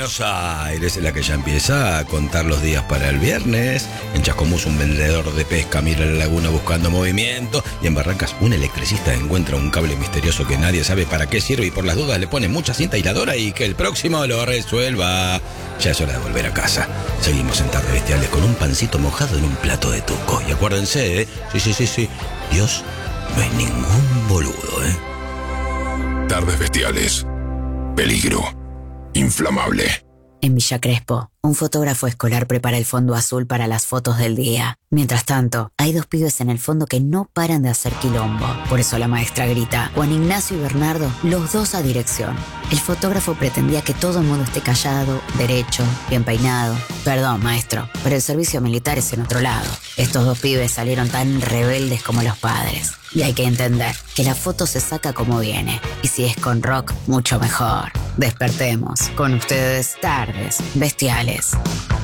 Buenos Aires, la que ya empieza a contar los días para el viernes. En Chascomús, un vendedor de pesca mira la laguna buscando movimiento. Y en Barrancas, un electricista encuentra un cable misterioso que nadie sabe para qué sirve y por las dudas le pone mucha cinta aisladora y que el próximo lo resuelva. Ya es hora de volver a casa. Seguimos en Tardes Bestiales con un pancito mojado en un plato de tuco. Y acuérdense, Sí. Dios no es ningún boludo, Tardes Bestiales. Peligro inflamable. En Villa Crespo, un fotógrafo escolar prepara el fondo azul para las fotos del día. Mientras tanto, hay dos pibes en el fondo que no paran de hacer quilombo. Por eso la maestra grita: Juan Ignacio y Bernardo, los dos a dirección. El fotógrafo pretendía que todo el mundo esté callado, derecho, bien peinado. Perdón, maestro, pero el servicio militar es en otro lado. Estos dos pibes salieron tan rebeldes como los padres. Y hay que entender que la foto se saca como viene. Y si es con rock, mucho mejor. Despertemos. Con ustedes, Tardes Bestiales.